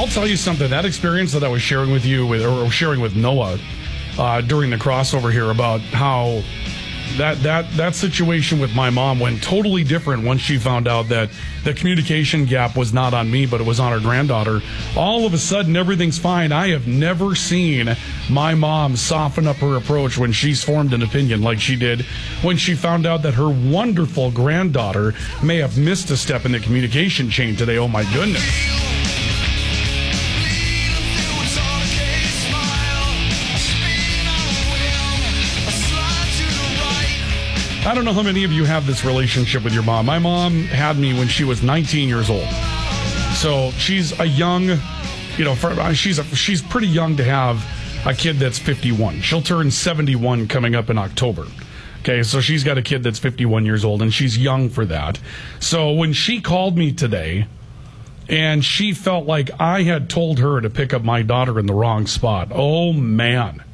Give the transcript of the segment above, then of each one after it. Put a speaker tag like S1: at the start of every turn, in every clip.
S1: I'll tell you something. That experience that I was sharing with you, or sharing with Noah during the crossover here, about how that situation with my mom went totally different once she found out that the communication gap was not on me, but it was on her granddaughter. All of a sudden, everything's fine. I have never seen my mom soften up her approach when she's formed an opinion like she did when she found out that her wonderful granddaughter may have missed a step in the communication chain today. Oh, my goodness. I don't know how many of you have this relationship with your mom. My mom had me when she was 19 years old. So she's a young, she's pretty young to have a kid that's 51. She'll turn 71 coming up in October. Okay, so she's got a kid that's 51 years old, and she's young for that. So when she called me today, and she felt like I had told her to pick up my daughter in the wrong spot, oh, man.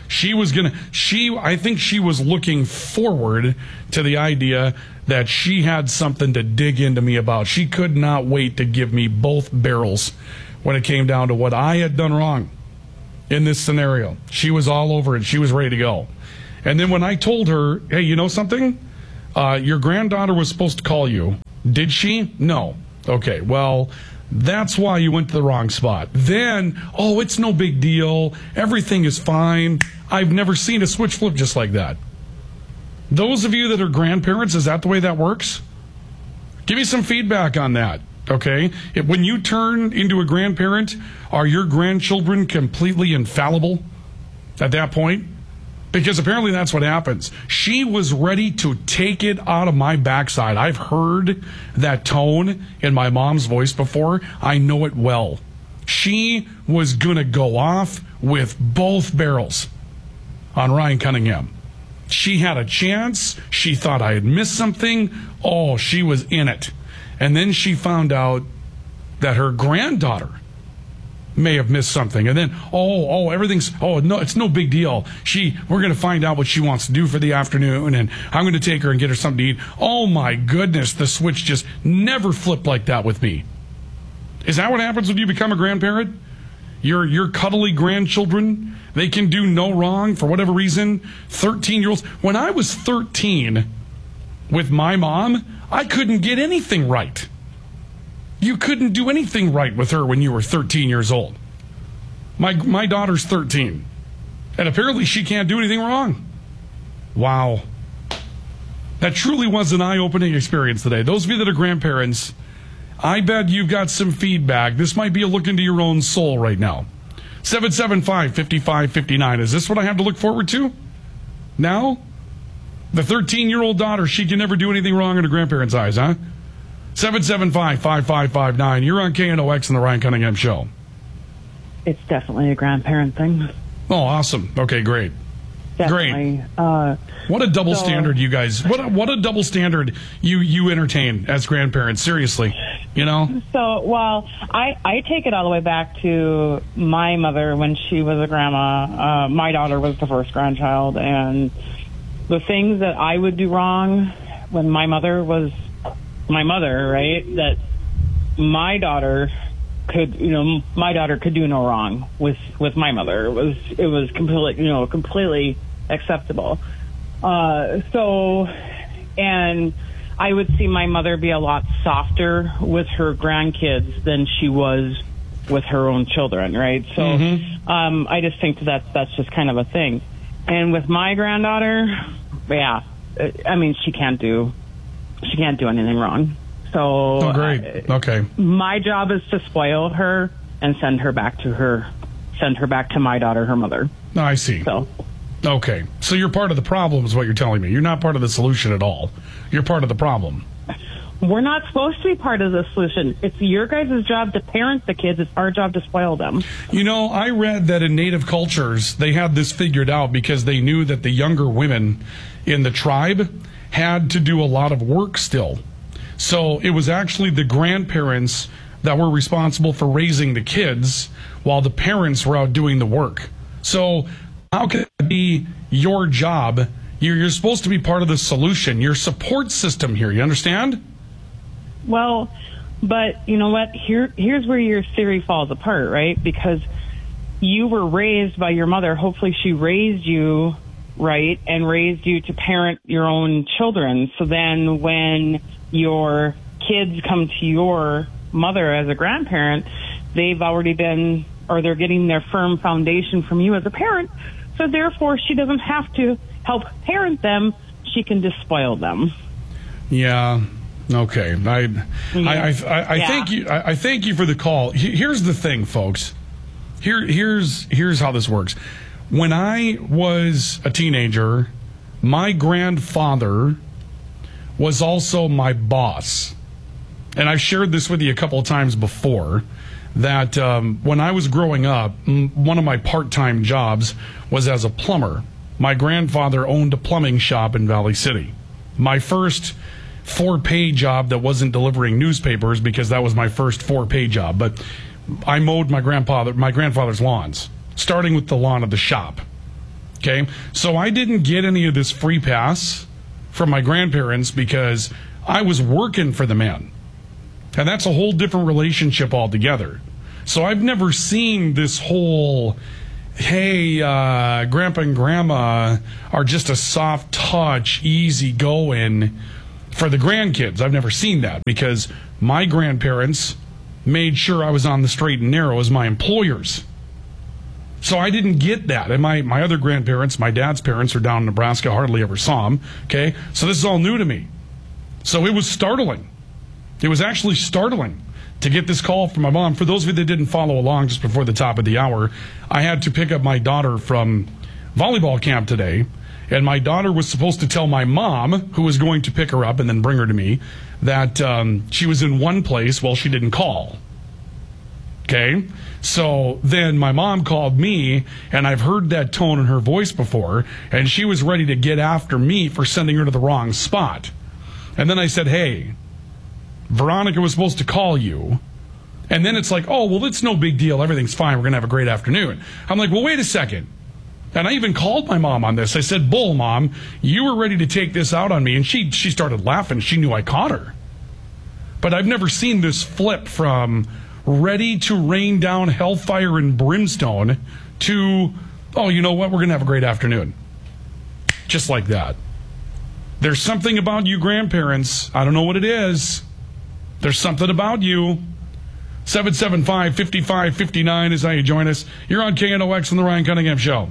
S1: I think she was looking forward to the idea that she had something to dig into me about. She could not wait to give me both barrels when it came down to what I had done wrong in this scenario. She was all over it. She was ready to go. And then when I told her, hey, you know something? Your granddaughter was supposed to call you. Did she? No. Okay, well, that's why you went to the wrong spot. Then, oh, it's no big deal. Everything is fine. I've never seen a switch flip just like that. Those of you that are grandparents, is that the way that works? Give me some feedback on that, okay? When you turn into a grandparent, are your grandchildren completely infallible at that point? Because apparently that's what happens. She was ready to take it out of my backside. I've heard that tone in my mom's voice before. I know it well. She was going to go off with both barrels on Ryan Cunningham. She had a chance. She thought I had missed something. Oh, she was in it. And then she found out that her granddaughter may have missed something. And then, no, it's no big deal. We're going to find out what she wants to do for the afternoon, and I'm going to take her and get her something to eat. Oh, my goodness, the switch just never flipped like that with me. Is that what happens when you become a grandparent? Your cuddly grandchildren, they can do no wrong for whatever reason. 13-year-olds. When I was 13 with my mom, I couldn't get anything right. You couldn't do anything right with her when you were 13 years old. My daughter's 13, and apparently she can't do anything wrong. Wow. That truly was an eye-opening experience today. Those of you that are grandparents, I bet you've got some feedback. This might be a look into your own soul right now. 775-5559. Is this what I have to look forward to now? The 13-year-old daughter, she can never do anything wrong in her grandparents' eyes, huh? 775-5559. You're on KNOX and the Ryan Cunningham Show.
S2: It's definitely a grandparent thing.
S1: Oh, awesome. Okay, great.
S2: Definitely.
S1: Great. What a double standard, you guys. What a double standard you entertain as grandparents. Seriously, you know?
S2: So, well, I take it all the way back to my mother when she was a grandma. My daughter was the first grandchild, and the things that I would do wrong when my mother was my mother, right, that my daughter could do no wrong with my mother. It was completely acceptable. And I would see my mother be a lot softer with her grandkids than she was with her own children, right? So I just think that's just kind of a thing. And with my granddaughter, yeah, I mean, she can't do anything wrong. So
S1: oh, great. Okay.
S2: My job is to spoil her and send her back to my daughter, her mother.
S1: No, I see.
S2: So
S1: okay. So you're part of the problem is what you're telling me. You're not part of the solution at all. You're part of the problem.
S2: We're not supposed to be part of the solution. It's your guys' job to parent the kids. It's our job to spoil them.
S1: You know, I read that in native cultures, they had this figured out because they knew that the younger women in the tribe had to do a lot of work still. So it was actually the grandparents that were responsible for raising the kids while the parents were out doing the work. So how can it be your job? You're supposed to be part of the solution, your support system here. You understand?
S2: Well, But you know what? Here's where your theory falls apart, right? Because you were raised by your mother. Hopefully she raised you right and raised you to parent your own children. So then when your kids come to your mother as a grandparent, they've already been, or they're getting their firm foundation from you as a parent. So therefore she doesn't have to help parent them. She can just spoil them.
S1: Yeah. Okay. I thank you for the call. Here's the thing, folks. Here's how this works. When I was a teenager, my grandfather was also my boss. And I've shared this with you a couple of times before, that when I was growing up, one of my part-time jobs was as a plumber. My grandfather owned a plumbing shop in Valley City. My first 4-pay job that wasn't delivering newspapers, because that was my first 4-pay job, but I mowed my grandfather's lawns, starting with the lawn of the shop. Okay? So I didn't get any of this free pass from my grandparents because I was working for the man. And that's a whole different relationship altogether. So I've never seen this whole, hey, Grandpa and Grandma are just a soft touch, easy going for the grandkids. I've never seen that because my grandparents made sure I was on the straight and narrow as my employers. So I didn't get that. And my other grandparents, my dad's parents, are down in Nebraska, hardly ever saw them. Okay? So this is all new to me. So it was startling. It was actually startling to get this call from my mom. For those of you that didn't follow along just before the top of the hour, I had to pick up my daughter from volleyball camp today. And my daughter was supposed to tell my mom, who was going to pick her up and then bring her to me, that she was in one place while she didn't call. Okay? So then my mom called me, and I've heard that tone in her voice before, and she was ready to get after me for sending her to the wrong spot. And then I said, hey, Veronica was supposed to call you. And then it's like, oh, well, it's no big deal. Everything's fine. We're going to have a great afternoon. I'm like, well, wait a second. And I even called my mom on this. I said, bull, Mom, you were ready to take this out on me. And she started laughing. She knew I caught her. But I've never seen this flip from ready to rain down hellfire and brimstone to, oh, you know what? We're going to have a great afternoon. Just like that. There's something about you grandparents. I don't know what it is. There's something about you. 775-5559 is how you join us. You're on KNOX and the Ryan Cunningham Show.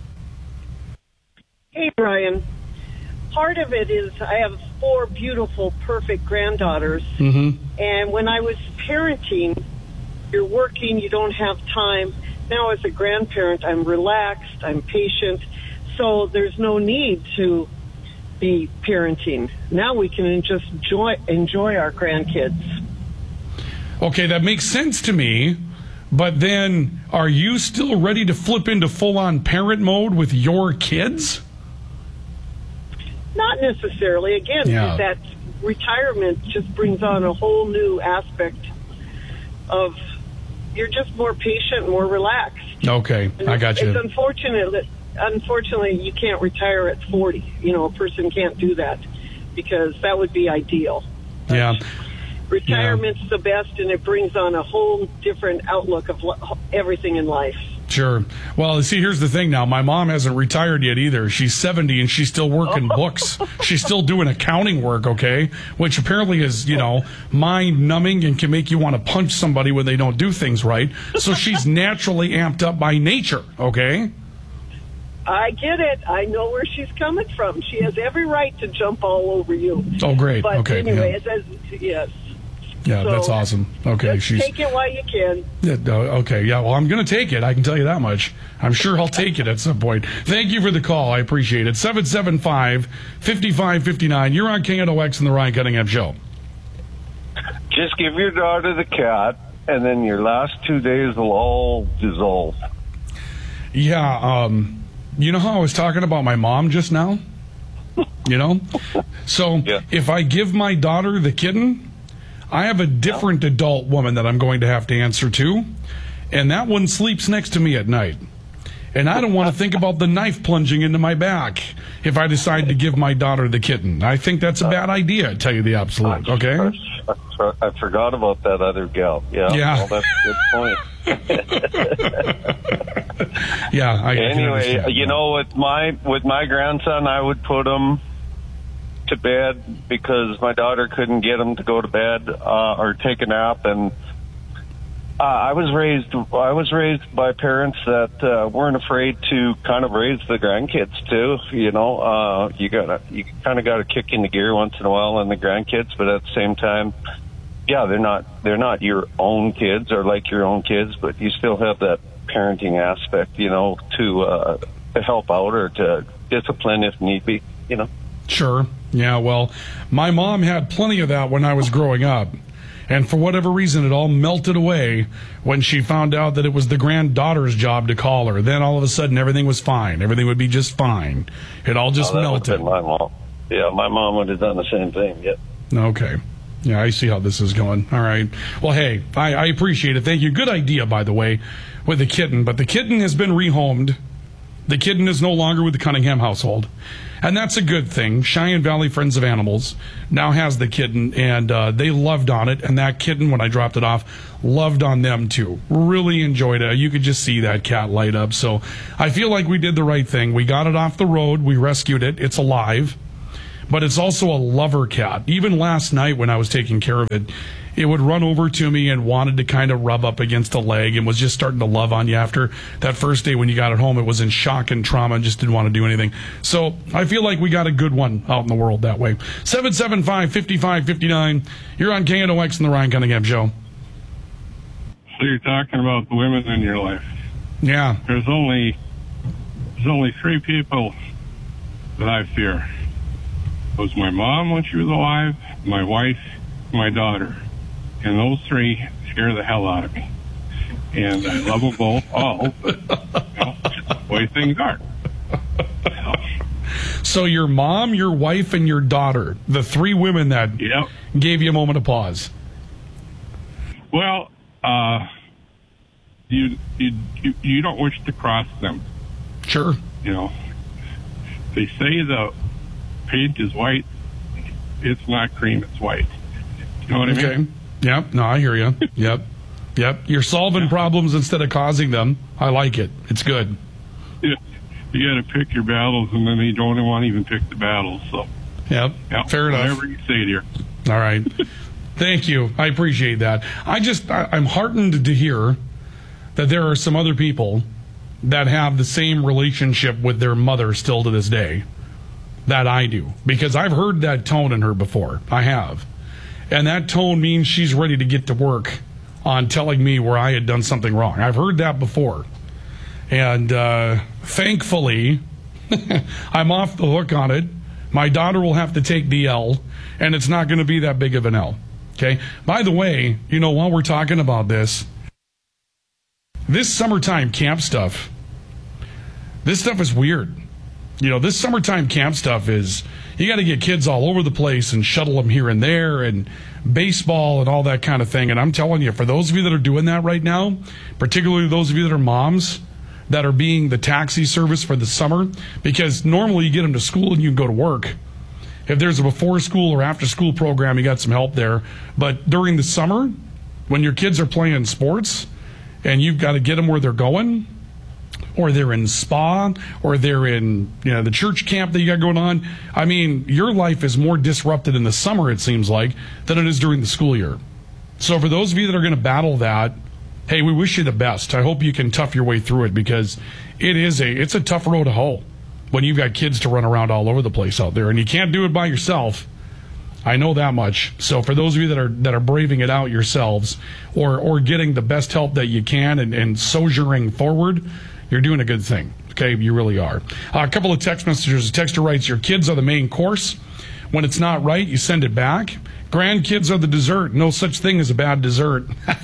S3: Hey, Ryan. Part of it is I have 4 beautiful, perfect granddaughters. Mm-hmm. And when I was parenting, you're working, you don't have time. Now as a grandparent, I'm relaxed, I'm patient. So there's no need to be parenting. Now we can just enjoy our grandkids.
S1: Okay, that makes sense to me. But then, are you still ready to flip into full-on parent mode with your kids?
S3: Not necessarily. Again, that retirement just brings on a whole new aspect of you're just more patient, more relaxed.
S1: Okay,
S3: and
S1: I got you.
S3: It's unfortunately, you can't retire at 40. You know, a person can't do that because that would be ideal.
S1: Yeah.
S3: Retirement's the best, and it brings on a whole different outlook of everything in life.
S1: Sure. Well, see, here's the thing now. My mom hasn't retired yet either. She's 70 and she's still working books. She's still doing accounting work, okay? Which apparently is, mind-numbing and can make you want to punch somebody when they don't do things right. So she's naturally amped up by nature, okay?
S3: I get it. I know where she's coming from. She has every right to jump all over you.
S1: Oh, great.
S3: But
S1: okay.
S3: Anyway,
S1: yeah.
S3: Yes.
S1: Yeah, so, that's awesome. Okay,
S3: just take it while you can.
S1: Okay, yeah, well, I'm going to take it. I can tell you that much. I'm sure I'll take it at some point. Thank you for the call. I appreciate it. 775-5559. You're on KNOX and the Ryan Cunningham Show.
S4: Just give your daughter the cat, and then your last 2 days will all dissolve.
S1: Yeah, you know how I was talking about my mom just now? So if I give my daughter the kitten, I have a different adult woman that I'm going to have to answer to, and that one sleeps next to me at night. And I don't want to think about the knife plunging into my back if I decide to give my daughter the kitten. I think that's a bad idea, to tell you the absolute, okay?
S4: I forgot about that other gal. Yeah. Well, that's a good point.
S1: Yeah.
S4: Anyway, with my grandson, I would put him to bed because my daughter couldn't get him to go to bed or take a nap, and I was raised by parents that weren't afraid to kind of raise the grandkids too. You kind of got to kick into gear once in a while on the grandkids, but at the same time, yeah, they're not your own kids or like your own kids, but you still have that parenting aspect, to help out or to discipline if need be,
S1: Sure. Yeah, well, my mom had plenty of that when I was growing up. And for whatever reason, it all melted away when she found out that it was the granddaughter's job to call her. Then all of a sudden, everything was fine. Everything would be just fine. It all just melted.
S4: My mom. Yeah, my mom would have done the same thing. Yep.
S1: Okay. Yeah, I see how this is going. All right. Well, hey, I appreciate it. Thank you. Good idea, by the way, with the kitten. But the kitten has been rehomed. The kitten is no longer with the Cunningham household. And that's a good thing. Cheyenne Valley Friends of Animals now has the kitten, and they loved on it. And that kitten, when I dropped it off, loved on them too. Really enjoyed it. You could just see that cat light up. So I feel like we did the right thing. We got it off the road. We rescued it. It's alive. But it's also a lover cat. Even last night when I was taking care of it, it would run over to me and wanted to kind of rub up against a leg and was just starting to love on you after that first day when you got it home. It was in shock and trauma and just didn't want to do anything. So I feel like we got a good one out in the world that way. 775-5559. You're on KNOX and the Ryan Cunningham Show.
S5: So you're talking about the women in your life.
S1: Yeah.
S5: There's only 3 people that I fear. It was my mom when she was alive, my wife, my daughter. And those 3 scare the hell out of me. And I love them both, all. The way things are.
S1: So your mom, your wife, and your daughter, the 3 women that gave you a moment of pause.
S5: Well, you don't wish to cross them.
S1: Sure.
S5: They say the paint is white. It's not cream, it's white. You know what I mean?
S1: Yep. No, I hear you. Yep. You're solving problems instead of causing them. I like it. It's good.
S5: Yeah. You got to pick your battles, and then you don't want to even pick the battles. So.
S1: Yep. Fair enough.
S5: Whatever you say, dear.
S1: All right. Thank you. I appreciate that. I'm heartened to hear that there are some other people that have the same relationship with their mother still to this day that I do, because I've heard that tone in her before. I have. And that tone means she's ready to get to work on telling me where I had done something wrong. I've heard that before. And thankfully, I'm off the hook on it. My daughter will have to take the L, and it's not going to be that big of an L. Okay? By the way, while we're talking about this summertime camp stuff, this stuff is weird. This summertime camp stuff is, you got to get kids all over the place and shuttle them here and there and baseball and all that kind of thing. And I'm telling you, for those of you that are doing that right now, particularly those of you that are moms that are being the taxi service for the summer, because normally you get them to school and you can go to work. If there's a before school or after school program, you got some help there. But during the summer, when your kids are playing sports and you've got to get them where they're going, or they're in spa, or they're in the church camp that you got going on. I mean, your life is more disrupted in the summer, it seems like, than it is during the school year. So for those of you that are going to battle that, hey, we wish you the best. I hope you can tough your way through it, because it's a tough road to hoe when you've got kids to run around all over the place out there, and you can't do it by yourself. I know that much. So for those of you that are braving it out yourselves, or getting the best help that you can and sojourning forward, you're doing a good thing. Okay, you really are. A couple of text messages. A texter writes, your kids are the main course. When it's not right, you send it back. Grandkids are the dessert. No such thing as a bad dessert.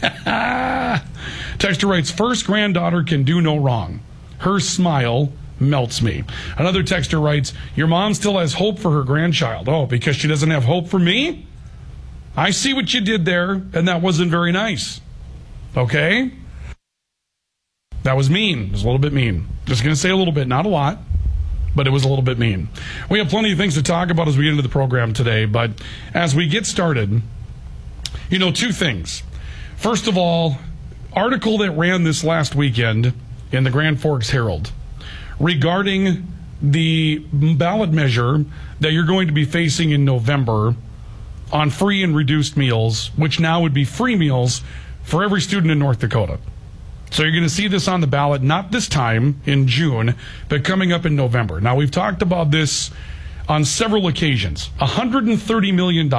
S1: Texter writes, first granddaughter can do no wrong. Her smile melts me. Another texter writes, your mom still has hope for her grandchild. Oh, because she doesn't have hope for me? I see what you did there, and that wasn't very nice. Okay? That was mean. It was a little bit mean. Just going to say a little bit, not a lot, but it was a little bit mean. We have plenty of things to talk about as we get into the program today, but as we get started, two things. First of all, article that ran this last weekend in the Grand Forks Herald regarding the ballot measure that you're going to be facing in November on free and reduced meals, which now would be free meals for every student in North Dakota. So you're going to see this on the ballot, not this time in June, but coming up in November. Now, we've talked about this on several occasions. $130 million.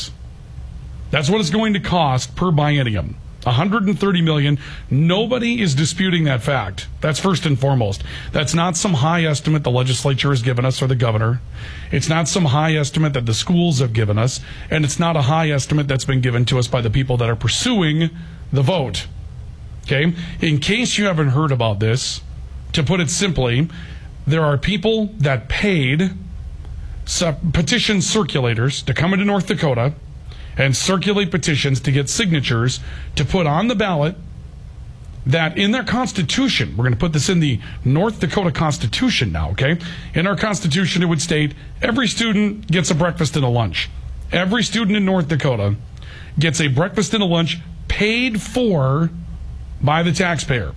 S1: That's what it's going to cost per biennium. $130 million. Nobody is disputing that fact. That's first and foremost. That's not some high estimate the legislature has given us or the governor. It's not some high estimate that the schools have given us. And it's not a high estimate that's been given to us by the people that are pursuing the vote. Okay? In case you haven't heard about this, to put it simply, there are people that paid petition circulators to come into North Dakota and circulate petitions to get signatures to put on the ballot that in their Constitution, we're going to put this in the North Dakota Constitution now, okay? In our Constitution, it would state every student gets a breakfast and a lunch. Every student in North Dakota gets a breakfast and a lunch paid for by the taxpayer.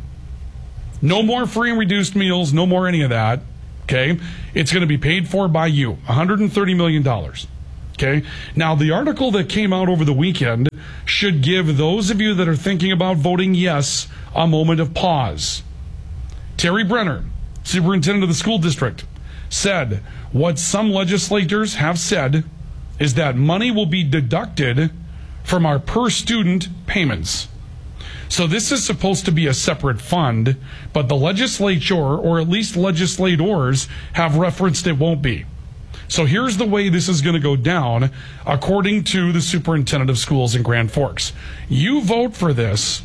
S1: No more free and reduced meals, no more any of that, okay? It's going to be paid for by you, $130 million, okay? Now, the article that came out over the weekend should give those of you that are thinking about voting yes a moment of pause. Terry Brenner, superintendent of the school district, said what some legislators have said is that money will be deducted from our per-student payments. So this is supposed to be a separate fund, but the legislature, or at least legislators, have referenced it won't be. So here's the way this is going to go down, according to the superintendent of schools in Grand Forks. You vote for this,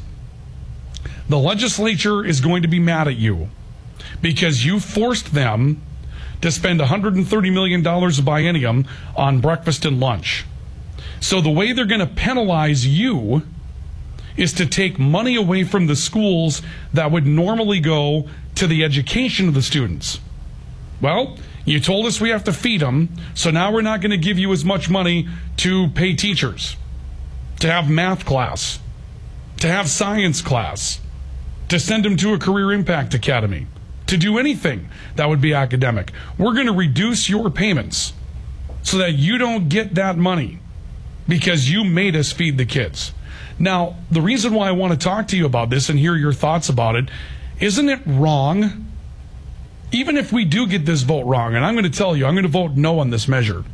S1: the legislature is going to be mad at you because you forced them to spend $130 million a biennium on breakfast and lunch. So the way they're going to penalize you is to take money away from the schools that would normally go to the education of the students. Well, you told us we have to feed them, so now we're not going to give you as much money to pay teachers, to have math class, to have science class, to send them to a career impact academy, to do anything that would be academic. We're going to reduce your payments so that you don't get that money because you made us feed the kids. Now, the reason why I want to talk to you about this and hear your thoughts about it, isn't it wrong? Even if we do get this vote wrong, and I'm going to tell you, I'm going to vote no on this measure.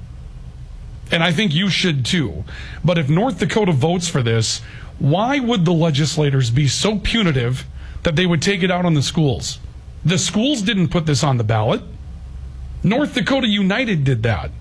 S1: And I think you should too. But if North Dakota votes for this, why would the legislators be so punitive that they would take it out on the schools? The schools didn't put this on the ballot. North Dakota United did that.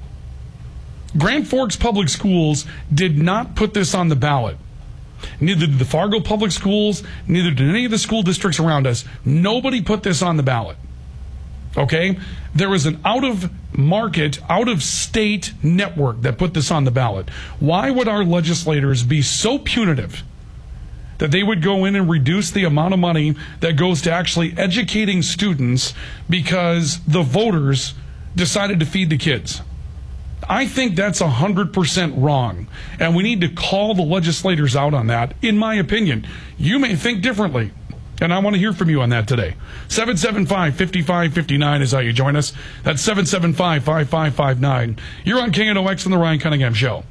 S1: Grand Forks Public Schools did not put this on the ballot. Neither did the Fargo Public Schools, neither did any of the school districts around us. Nobody put this on the ballot. Okay? There was an out-of-market, out-of-state network that put this on the ballot. Why would our legislators be so punitive that they would go in and reduce the amount of money that goes to actually educating students because the voters decided to feed the kids? I think that's 100% wrong, and we need to call the legislators out on that, in my opinion. You may think differently, and I want to hear from you on that today. 775-5559 is how you join us. That's 775-5559. You're on KNOX and the Ryan Cunningham Show.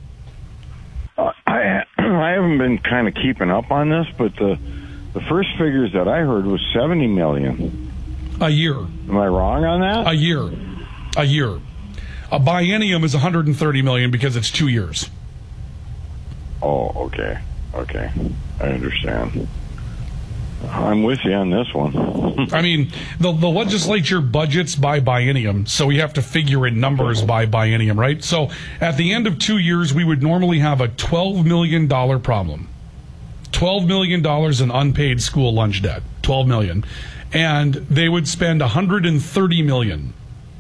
S6: I haven't been kind of keeping up on this, but the first figures that I heard was $70 million.
S1: A year.
S6: Am I wrong on that?
S1: A year. A biennium is $130 million because it's 2 years.
S6: Oh, okay. I understand. I'm with you on this one.
S1: I mean, the legislature budgets by biennium, so we have to figure in numbers by biennium, right? So at the end of 2 years, we would normally have a $12 million problem. $12 million in unpaid school lunch debt. $12 million. And they would spend $130 million.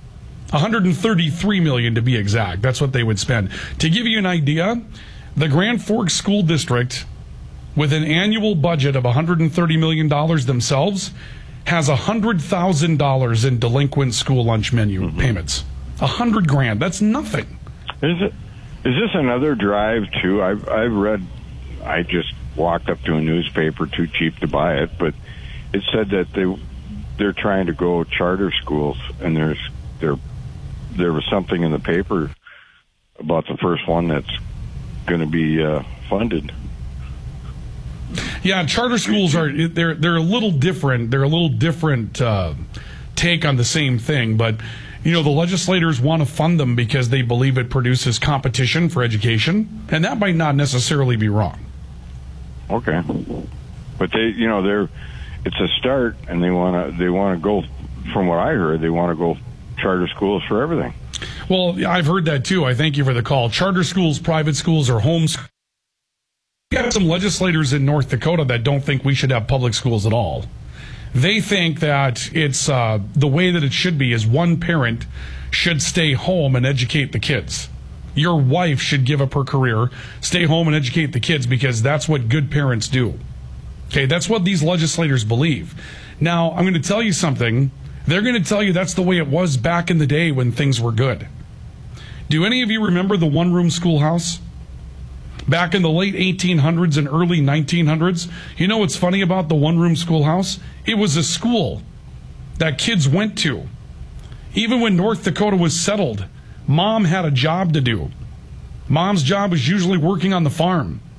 S1: $133 million to be exact. That's what they would spend. To give you an idea, the Grand Forks School District, with an annual budget of $130 million themselves, has $100,000 in delinquent school lunch menu payments. $100,000. That's nothing.
S6: Is this another drive too? I've read. I just walked up to a newspaper, too cheap to buy it, but it said that they're trying to go charter schools, and there was something in the paper about the first one that's going to be funded.
S1: Yeah, charter schools they're a little different. They're a little different take on the same thing, but the legislators want to fund them because they believe it produces competition for education, and that might not necessarily be wrong.
S6: Okay, but it's a start, and they want to go. From what I heard, they want to go charter schools for everything.
S1: Well, I've heard that too. I thank you for the call. Charter schools, private schools, or homeschools. We have some legislators in North Dakota that don't think we should have public schools at all. They think that it's the way that it should be is one parent should stay home and educate the kids. Your wife should give up her career, stay home and educate the kids because that's what good parents do. Okay, that's what these legislators believe. Now, I'm going to tell you something. They're going to tell you that's the way it was back in the day when things were good. Do any of you remember the one-room schoolhouse? Back in the late 1800s and early 1900s, you know what's funny about the one-room schoolhouse? It was a school that kids went to. Even when North Dakota was settled, Mom had a job to do. Mom's job was usually working on the farm.